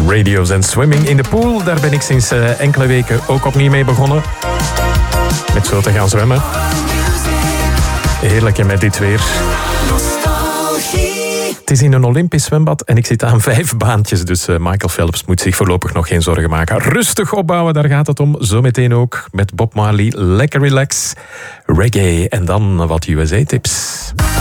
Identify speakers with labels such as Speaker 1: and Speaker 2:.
Speaker 1: Radio's en Swimming in the Pool. Daar ben ik sinds enkele weken ook opnieuw mee begonnen. Met zo te gaan zwemmen. Heerlijk met dit weer. Het is in een Olympisch zwembad en ik zit aan 5 baantjes. Dus Michael Phelps moet zich voorlopig nog geen zorgen maken. Rustig opbouwen, daar gaat het om. Zometeen ook met Bob Marley. Lekker relax. Reggae en dan wat USA-tips.